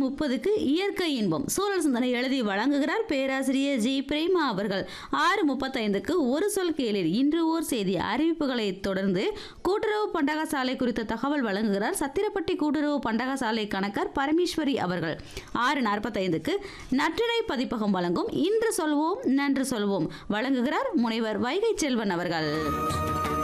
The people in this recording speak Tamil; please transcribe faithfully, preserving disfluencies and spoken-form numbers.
முப்பதுக்கு இயற்கை இன்பம் சூழல் சிந்தனை எழுதி வழங்குகிறார் பேராசிரியர் ஜி பிரேமா அவர்கள். ஆறு முப்பத்தைந்துக்கு ஒரு சொல் கேளீர் இன்று ஓர் செய்தி அறிவிப்புகளை தொடர்ந்து கூட்டுறவு பண்டகசாலை குறித்த தகவல் வழங்குகிறார் சத்திரப்பட்டி கூட்டுறவு பண்டகசாலை கணக்கர் பரமேஸ்வரி அவர்கள். ஆறு நாற்பத்தைந்துக்கு நற்றிணை பதிப்பகம் வழங்கும் இன்று சொல்வோம் நன்று சொல்வோம் வழங்குகிறார் முனைவர் வைகை செல்வன் அவர்கள்.